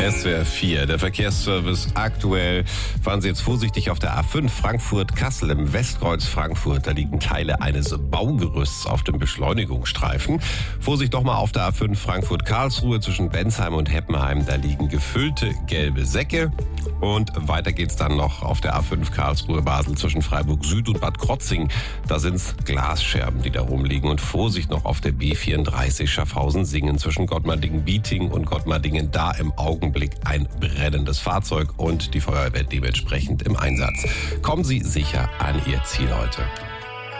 SWR 4, der Verkehrsservice aktuell. Fahren Sie jetzt vorsichtig auf der A5 Frankfurt-Kassel im Westkreuz Frankfurt. Da liegen Teile eines Baugerüsts auf dem Beschleunigungsstreifen. Vorsicht doch mal auf der A5 Frankfurt-Karlsruhe zwischen Bensheim und Heppenheim. Da liegen gefüllte gelbe Säcke. Und weiter geht's dann noch auf der A5 Karlsruhe-Basel zwischen Freiburg Süd und Bad Krotzing. Da sind's Glasscherben, die da rumliegen. Und Vorsicht noch auf der B34 Schaffhausen-Singen zwischen Gottmardingen-Bieting und Gottmardingen. Da im Augenblick ein brennendes Fahrzeug und die Feuerwehr dementsprechend im Einsatz. Kommen Sie sicher an Ihr Ziel heute.